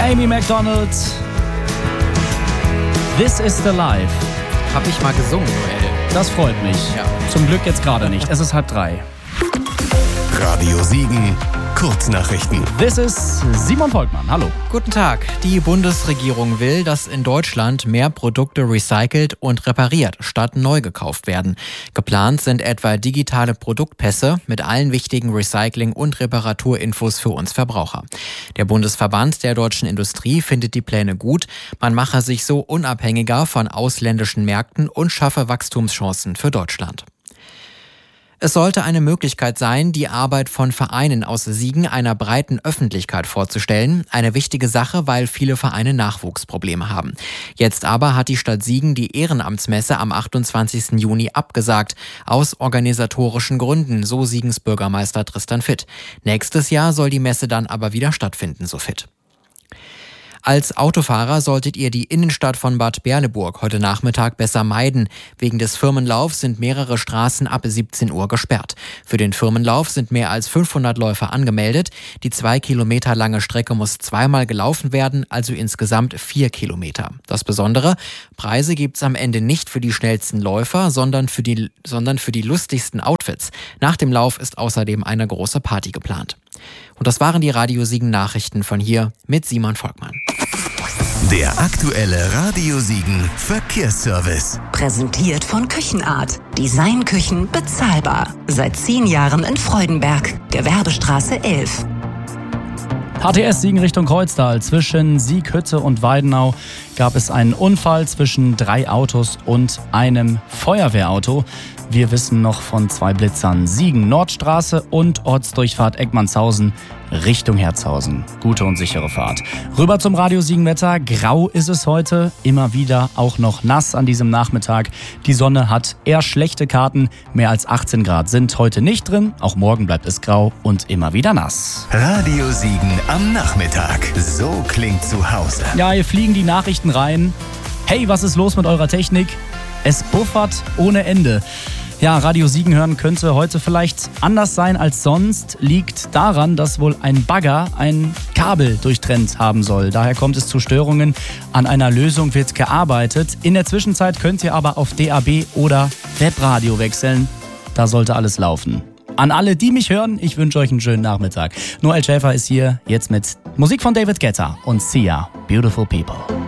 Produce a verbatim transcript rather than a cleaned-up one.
Amy Macdonald. This is the life. Hab ich mal gesungen, Noel. Das freut mich. Ja. Zum Glück jetzt gerade nicht. Es ist halb drei. Radio Siegen, Kurznachrichten. This is Simon Volkmann. Hallo. Guten Tag. Die Bundesregierung will, dass in Deutschland mehr Produkte recycelt und repariert, statt neu gekauft werden. Geplant sind etwa digitale Produktpässe mit allen wichtigen Recycling- und Reparaturinfos für uns Verbraucher. Der Bundesverband der deutschen Industrie findet die Pläne gut. Man mache sich so unabhängiger von ausländischen Märkten und schaffe Wachstumschancen für Deutschland. Es sollte eine Möglichkeit sein, die Arbeit von Vereinen aus Siegen einer breiten Öffentlichkeit vorzustellen. Eine wichtige Sache, weil viele Vereine Nachwuchsprobleme haben. Jetzt aber hat die Stadt Siegen die Ehrenamtsmesse am achtundzwanzigsten Juni abgesagt. Aus organisatorischen Gründen, so Siegens Bürgermeister Tristan Fitt. Nächstes Jahr soll die Messe dann aber wieder stattfinden, so Fitt. Als Autofahrer solltet ihr die Innenstadt von Bad Berleburg heute Nachmittag besser meiden. Wegen des Firmenlaufs sind mehrere Straßen ab siebzehn Uhr gesperrt. Für den Firmenlauf sind mehr als fünfhundert Läufer angemeldet. Die zwei Kilometer lange Strecke muss zweimal gelaufen werden, also insgesamt vier Kilometer. Das Besondere, Preise gibt's am Ende nicht für die schnellsten Läufer, sondern für die, sondern für die lustigsten Outfits. Nach dem Lauf ist außerdem eine große Party geplant. Und das waren die Radio Siegen Nachrichten von hier mit Simon Volkmann. Der aktuelle Radio Siegen Verkehrsservice. Präsentiert von Küchenart. Designküchen bezahlbar. Seit zehn Jahren in Freudenberg. Gewerbestraße elf. H T S Siegen Richtung Kreuztal. Zwischen Sieghütte und Weidenau gab es einen Unfall zwischen drei Autos und einem Feuerwehrauto. Wir wissen noch von zwei Blitzern. Siegen Nordstraße und Ortsdurchfahrt Eckmannshausen Richtung Herzhausen. Gute und sichere Fahrt. Rüber zum Radio Siegen Wetter. Grau ist es heute. Immer wieder auch noch nass an diesem Nachmittag. Die Sonne hat eher schlechte Karten. Mehr als achtzehn Grad sind heute nicht drin. Auch morgen bleibt es grau und immer wieder nass. Radio Siegen am Nachmittag. So klingt zu Hause. Ja, hier fliegen die Nachrichten rein. Hey, was ist los mit eurer Technik? Es buffert ohne Ende. Ja, Radio Siegen hören könnte heute vielleicht anders sein als sonst. Liegt daran, dass wohl ein Bagger ein Kabel durchtrennt haben soll. Daher kommt es zu Störungen. An einer Lösung wird gearbeitet. In der Zwischenzeit könnt ihr aber auf D A B oder Webradio wechseln. Da sollte alles laufen. An alle, die mich hören, ich wünsche euch einen schönen Nachmittag. Noel Schäfer ist hier jetzt mit Musik von David Guetta und Sia, Beautiful People.